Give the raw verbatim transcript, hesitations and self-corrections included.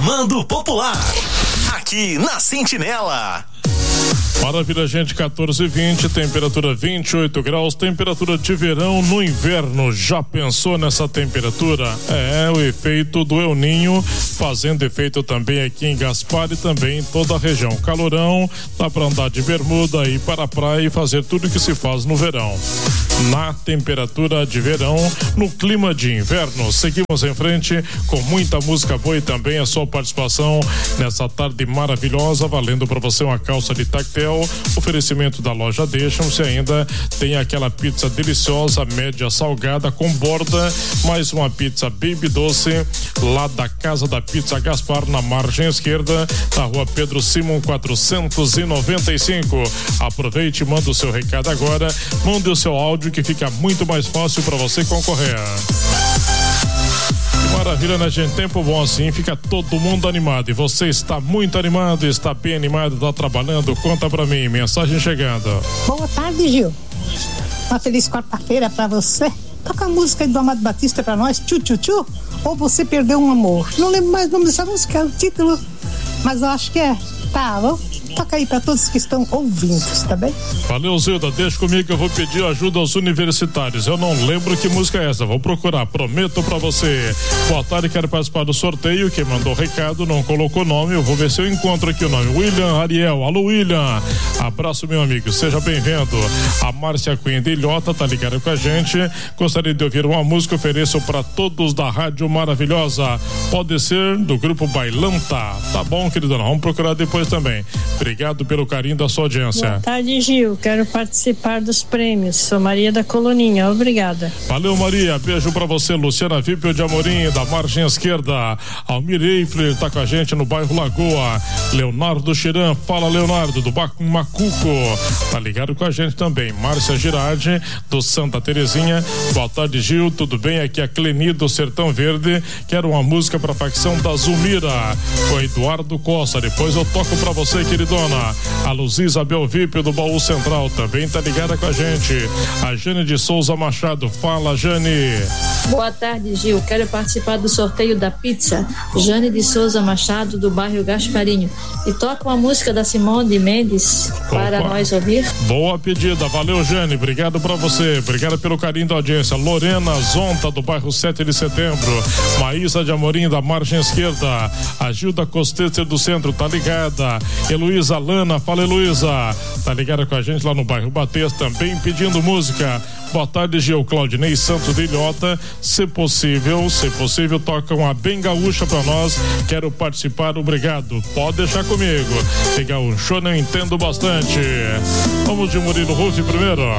Comando Popular, aqui na Sentinela. Maravilha, gente, quatorze e vinte, temperatura vinte e oito graus, temperatura de verão no inverno. Já pensou nessa temperatura? É, o efeito do El Ninho fazendo efeito também aqui em Gaspar e também em toda a região. Calorão, dá pra andar de bermuda, ir para a praia e fazer tudo que se faz no verão. Na temperatura de verão, no clima de inverno. Seguimos em frente com muita música boa e também a sua participação nessa tarde maravilhosa, valendo para você uma calça de tactel. Oferecimento da loja Deixam-se, ainda tem aquela pizza deliciosa, média salgada com borda, mais uma pizza baby doce lá da Casa da Pizza Gaspar, na margem esquerda, na rua Pedro Simon quatrocentos e noventa e cinco. Aproveite e manda o seu recado agora, mande o seu áudio que fica muito mais fácil para você concorrer. Maravilha, né, gente? Tempo bom assim, fica todo mundo animado. E você está muito animado, está bem animado, está trabalhando? Conta pra mim, mensagem chegando. Boa tarde, Gil. Uma feliz quarta-feira pra você. Toca a música do Amado Batista pra nós, Tchu Tchu Tchu, ou Você Perdeu um Amor. Não lembro mais o nome dessa música, é o título, mas eu acho que é. Tá, bom? Toca aí pra todos que estão ouvindo, tá bem? Valeu, Zilda, deixa comigo que eu vou pedir ajuda aos universitários. Eu não lembro que música é essa, vou procurar, prometo pra você. Boa tarde, quero participar do sorteio. Quem mandou o recado não colocou nome, eu vou ver se eu encontro aqui o nome. William Ariel, alô William, abraço meu amigo, seja bem-vindo. A Márcia Cunha de Ilhota tá ligada com a gente, gostaria de ouvir uma música, ofereço pra todos da Rádio Maravilhosa, pode ser do grupo Bailanta, tá bom, queridona, vamos procurar depois também. Obrigado pelo carinho da sua audiência. Boa tarde, Gil. Quero participar dos prêmios. Sou Maria da Coloninha. Obrigada. Valeu, Maria. Beijo pra você, Luciana Vipio de Amorim, da margem esquerda. Almir Eifler tá com a gente no bairro Lagoa. Leonardo Chiran. Fala, Leonardo, do Baco Macuco. Tá ligado com a gente também. Márcia Girardi, do Santa Terezinha. Boa tarde, Gil. Tudo bem? Aqui é a Cleni do Sertão Verde. Quero uma música pra facção da Zumira. Com Eduardo Costa. Depois eu toco pra você, querido. Dona, a Luz Isabel Vip do Baú Central também tá ligada com a gente. A Jane de Souza Machado, fala, Jane. Boa tarde, Gil, quero participar do sorteio da pizza. Jane de Souza Machado do bairro Gasparinho, e toca uma música da Simone Mendes para Opa. nós ouvir. Boa pedida, valeu, Jane, obrigado pra você, obrigado pelo carinho da audiência. Lorena Zonta do bairro sete de setembro, Maísa de Amorim da margem esquerda, a Gilda Costecer do centro tá ligada, Heloísa Lana, fala Heloísa, tá ligada com a gente lá no bairro Batês, também pedindo música. Boa tarde, Gil. Claudinei Santos de Ilhota, se possível, se possível, toca uma bem gaúcha pra nós, quero participar, obrigado, pode deixar comigo, pegar um show, não entendo bastante. Vamos de Murilo Ruff primeiro.